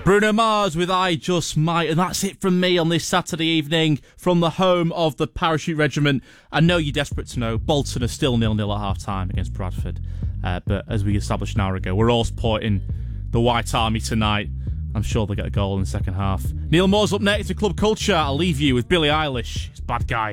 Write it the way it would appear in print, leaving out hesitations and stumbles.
Bruno Mars with I Just Might. And that's it from me on this Saturday evening from the home of the Parachute Regiment. I know you're desperate to know Bolton are still 0-0 at half-time against Bradford. But as we established an hour ago, we're all supporting the White Army tonight. I'm sure they'll get a goal in the second half. Neil Moore's up next to Club Culture. I'll leave you with Billie Eilish. It's Bad Guy.